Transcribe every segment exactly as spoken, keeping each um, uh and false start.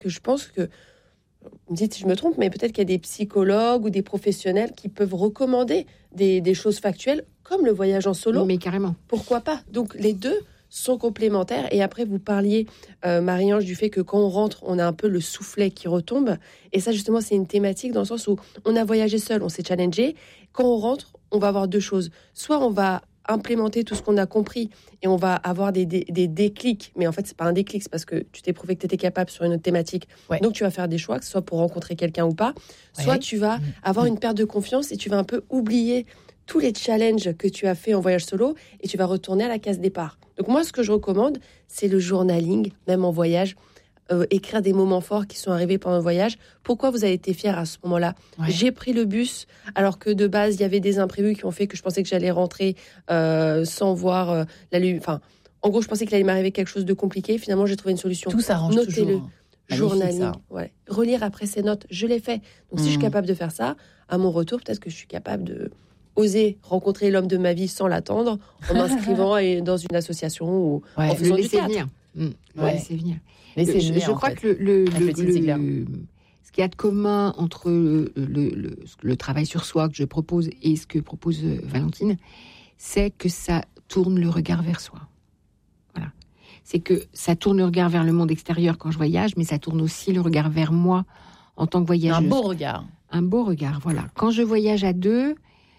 que je pense que, vous me dites si je me trompe, mais peut-être qu'il y a des psychologues ou des professionnels qui peuvent recommander des, des choses factuelles, comme le voyage en solo. Mais carrément. Pourquoi pas ? Donc, les deux sont complémentaires. Et après, vous parliez, euh, Marie-Ange, du fait que quand on rentre, on a un peu le soufflet qui retombe. Et ça, justement, c'est une thématique dans le sens où on a voyagé seul, on s'est challengé. Quand on rentre, on va avoir deux choses. Soit on va implémenter tout ce qu'on a compris et on va avoir des, des, des déclics. Mais en fait, c'est pas un déclic, c'est parce que tu t'es prouvé que tu étais capable sur une autre thématique. Ouais. Donc, tu vas faire des choix, que ce soit pour rencontrer quelqu'un ou pas. Soit ouais. tu vas avoir une perte de confiance et tu vas un peu oublier tous les challenges que tu as fait en voyage solo et tu vas retourner à la case départ. Donc moi, ce que je recommande, c'est le journaling, même en voyage, euh, écrire des moments forts qui sont arrivés pendant le voyage. Pourquoi vous avez été fier à ce moment-là ? Ouais. J'ai pris le bus, alors que de base, il y avait des imprévus qui ont fait que je pensais que j'allais rentrer euh, sans voir euh, la lumière. Enfin, en gros, je pensais qu'il allait m'arriver quelque chose de compliqué. Finalement, j'ai trouvé une solution. Tout s'arrange Notez-le. toujours. Journaling, ouais. Relire après ses notes, je l'ai fait. Donc, mmh. si je suis capable de faire ça, à mon retour, peut-être que je suis capable de oser rencontrer l'homme de ma vie sans l'attendre, en m'inscrivant dans une association ou ouais, en faisant le du théâtre. Venir. Mmh. Ouais. Ouais. Laisser venir. Laisser je, venir, je crois fait. que le, le, le, le, ce qu'il y a de commun entre le, le, le, le travail sur soi que je propose et ce que propose Valentine, c'est que ça tourne le regard vers soi. Voilà. C'est que ça tourne le regard vers le monde extérieur quand je voyage, mais ça tourne aussi le regard vers moi en tant que voyageuse. Un beau regard. Un beau regard, voilà. Quand je voyage à deux,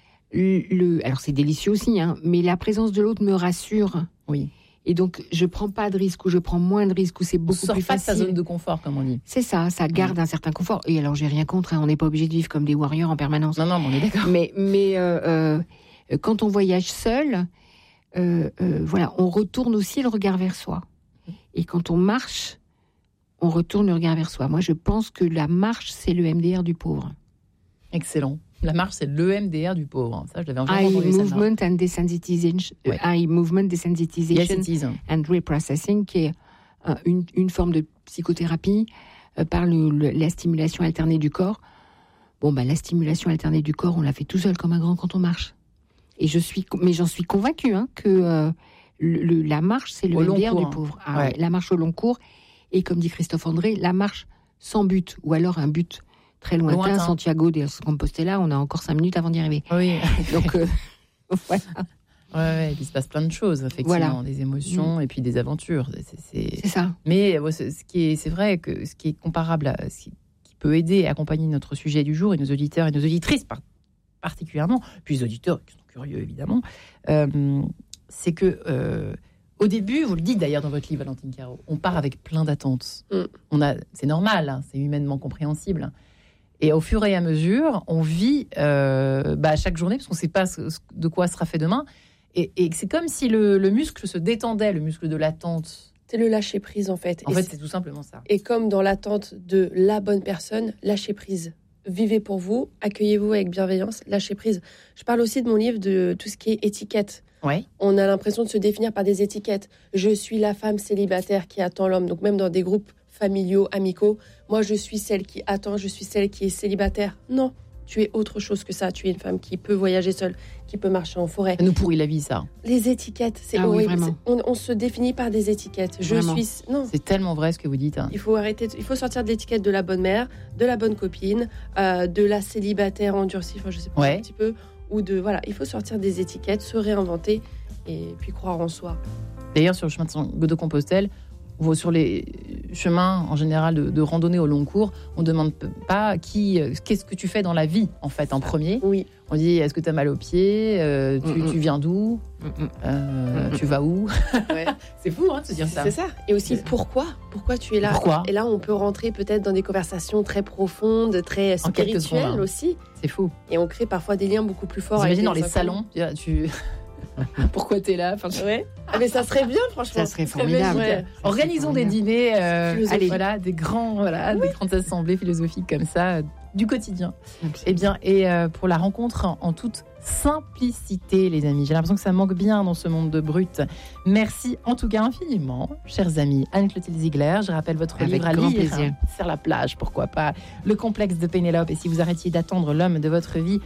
le, alors c'est délicieux aussi, hein, mais la présence de l'autre me rassure. Oui. Et donc, je prends pas de risques ou je prends moins de risques ou c'est beaucoup Sors plus pas facile. De sa zone de confort, comme on dit. C'est ça, ça garde mmh. un certain confort. Et alors, j'ai rien contre, hein, on n'est pas obligé de vivre comme des warriors en permanence. Non, non, mais on est d'accord. Mais, mais euh, euh, quand on voyage seul, euh, euh, voilà, on retourne aussi le regard vers soi. Et quand on marche, on retourne le regard vers soi. Moi, je pense que la marche, c'est le M D R du pauvre. Excellent. La marche, c'est l'E M D R du pauvre. Ça, je l'avais encore Eye entendu. movement and desensitization, ouais. Eye movement, desensitization yes, and reprocessing, qui est euh, une, une forme de psychothérapie euh, par le, le, la stimulation alternée du corps. Bon, bah, la stimulation alternée du corps, on la fait tout seul comme un grand quand on marche. Et je suis, mais j'en suis convaincue hein, que euh, le, le, la marche, c'est le M D R du pauvre. Ah, ouais. La marche au long cours. Et comme dit Christophe André, la marche sans but, ou alors un but très lointain, lointain. Santiago de Compostela, on a encore cinq minutes avant d'y arriver. Oui. Donc, euh, voilà. Ouais, ouais, il se passe plein de choses, effectivement, voilà. Des émotions mmh. et puis des aventures. C'est, c'est... c'est ça. Mais ouais, c'est, ce qui est, c'est vrai que ce qui est comparable, à, ce qui, qui peut aider et accompagner notre sujet du jour et nos auditeurs et nos auditrices par, particulièrement, puis les auditeurs qui sont curieux évidemment, euh, c'est que euh, au début, vous le dites d'ailleurs dans votre livre, Valentine Caro, on part avec plein d'attentes. Mmh. On a, c'est normal, hein, c'est humainement compréhensible. Et au fur et à mesure, on vit euh, bah, chaque journée, parce qu'on ne sait pas ce, de quoi sera fait demain. Et, et c'est comme si le, le muscle se détendait, le muscle de l'attente. C'est le lâcher prise, en fait. En et fait, c'est, c'est tout simplement ça. Et comme dans l'attente de la bonne personne, lâcher prise. Vivez pour vous, accueillez-vous avec bienveillance, lâchez prise. Je parle aussi de mon livre de tout ce qui est étiquette. Ouais. On a l'impression de se définir par des étiquettes. Je suis la femme célibataire qui attend l'homme. Donc même dans des groupes familiaux, amicaux, moi je suis celle qui attend, je suis celle qui est célibataire. Non, tu es autre chose que ça. Tu es une femme qui peut voyager seule, qui peut marcher en forêt. Ça nous pourrit la vie, ça. Les étiquettes, c'est ah horrible. Oui, c'est, on, on se définit par des étiquettes. Je vraiment. suis... Non. C'est tellement vrai ce que vous dites. Hein. Il faut arrêter. Il faut sortir de l'étiquette de la bonne mère, de la bonne copine, euh, de la célibataire endurcie, enfin je sais pas ouais. un petit peu, ou de voilà. Il faut sortir des étiquettes, se réinventer et puis croire en soi. D'ailleurs, sur le chemin de Compostelle, sur les chemins en général de, de randonnée au long cours, on ne demande pas qui, qu'est-ce que tu fais dans la vie en fait en premier. Oui. On dit est-ce que tu as mal aux pieds, euh, tu, mm-hmm. tu viens d'où, mm-hmm. euh, mm-hmm. tu vas où. Ouais. C'est fou hein, de se dire c'est, ça. C'est ça. Et aussi c'est... pourquoi, pourquoi tu es là. Pourquoi. Et là on peut rentrer peut-être dans des conversations très profondes, très spirituelles secondes, hein. aussi. C'est fou. Et on crée parfois des liens beaucoup plus forts. J'imagine dans les salons, tu. Pourquoi t'es là enfin, ouais. ah, mais ça serait bien franchement. Ça serait formidable. Ouais. Organisons des dîners, euh, allez, voilà, des grands, voilà, oui. des grandes assemblées philosophiques comme ça euh, du quotidien. Absolument. Eh bien, et euh, pour la rencontre en, en toute simplicité, les amis. J'ai l'impression que ça manque bien dans ce monde de brut. Merci en tout cas infiniment, chers amis. Anne-Clotilde Ziegler, je rappelle votre Avec livre à grand lire. Plaisir. Hein, sur la plage, pourquoi pas. Le complexe de Pénélope. Et si vous arrêtiez d'attendre l'homme de votre vie,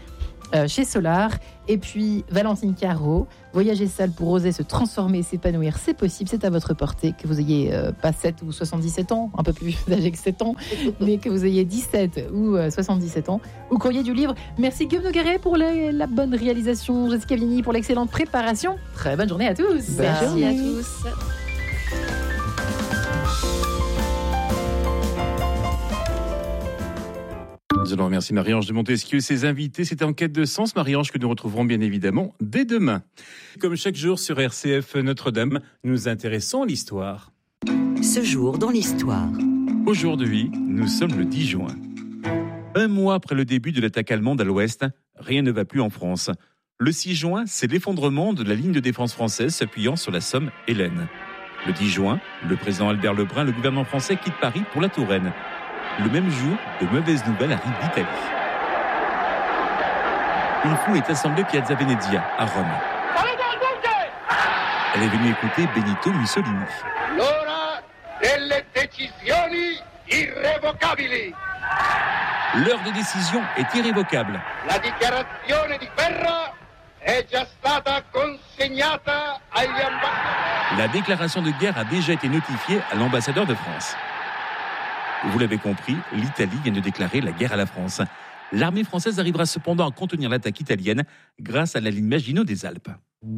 euh, chez Solar. Et puis Valentine Caro, voyager seul pour oser se transformer et s'épanouir, c'est possible, c'est à votre portée, que vous ayez euh, pas sept ou soixante-dix-sept ans, un peu plus âgé que sept ans, mais que vous ayez dix-sept ou euh, soixante-dix-sept ans, ou courrier du livre. Merci Guillaume Nogaret pour la, la bonne réalisation, Jessica Vigny pour l'excellente préparation. Très bonne journée à tous. Merci à tous. Je vous remercie Marie-Ange de Montesquieu et ses invités. C'était En quête de sens, Marie-Ange, que nous retrouverons bien évidemment dès demain. Comme chaque jour sur R C F Notre-Dame, nous nous intéressons à l'histoire. Ce jour dans l'histoire. Aujourd'hui, nous sommes le dix juin. Un mois après le début de l'attaque allemande à l'ouest, rien ne va plus en France. Le six juin, c'est l'effondrement de la ligne de défense française s'appuyant sur la Somme Hélène. Le dix juin, le président Albert Lebrun, le gouvernement français quitte Paris pour la Touraine. Le même jour, de mauvaises nouvelles arrivent d'Italie. Une foule est assemblée Piazza Venezia, à Rome. Elle est venue écouter Benito Mussolini. L'ora delle decisioni irrevocabili. L'heure de décision est irrévocable. La dichiarazione di guerra è già stata consegnata agli ambasciatori. La déclaration de guerre a déjà été notifiée à l'ambassadeur de France. Vous l'avez compris, l'Italie vient de déclarer la guerre à la France. L'armée française arrivera cependant à contenir l'attaque italienne grâce à la ligne Maginot des Alpes.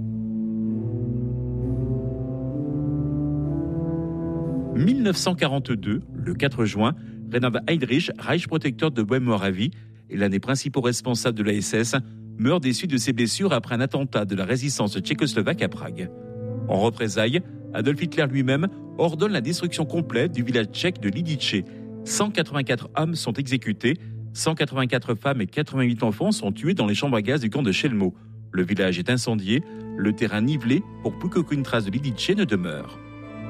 dix-neuf cent quarante-deux, le quatre juin, Reinhard Heydrich, Reichsprotektor de Bohême-Moravie et l'un des principaux responsables de l'A S S, meurt des suites de ses blessures après un attentat de la résistance tchécoslovaque à Prague. En représailles, Adolf Hitler lui-même ordonne la destruction complète du village tchèque de Lidice. cent quatre-vingt-quatre hommes sont exécutés, cent quatre-vingt-quatre femmes et quatre-vingt-huit enfants sont tués dans les chambres à gaz du camp de Chelmo. Le village est incendié, le terrain nivelé pour plus qu'aucune trace de Lidice ne demeure.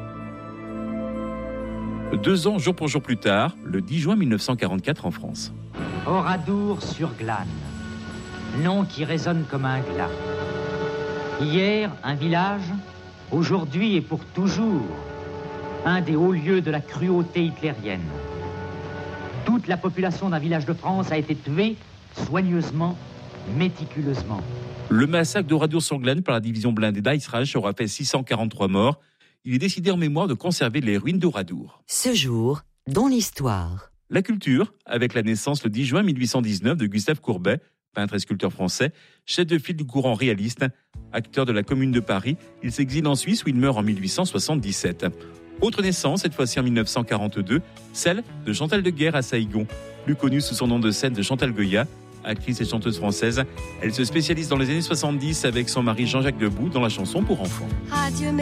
Deux ans, jour pour jour plus tard, le dix juin mille neuf cent quarante-quatre en France. Oradour-sur-Glane, nom qui résonne comme un glas. Hier, un village, aujourd'hui et pour toujours, un des hauts lieux de la cruauté hitlérienne. Toute la population d'un village de France a été tuée soigneusement, méticuleusement. Le massacre d'Oradour-sur-Glane par la division blindée d'Eisreich aura fait six cent quarante-trois morts. Il est décidé en mémoire de conserver les ruines d'Oradour. Ce jour dans l'histoire. La culture, avec la naissance le dix juin mille huit cent dix-neuf de Gustave Courbet, peintre et sculpteur français, chef de file du courant réaliste, acteur de la Commune de Paris. Il s'exile en Suisse où il meurt en mille huit cent soixante-dix-sept. Autre naissance, cette fois-ci en mille neuf cent quarante-deux, celle de Chantal de Guerre à Saïgon. Plus connue sous son nom de scène de Chantal Goya, actrice et chanteuse française, elle se spécialise dans les années soixante-dix avec son mari Jean-Jacques Debout dans la chanson pour enfants. Adieu.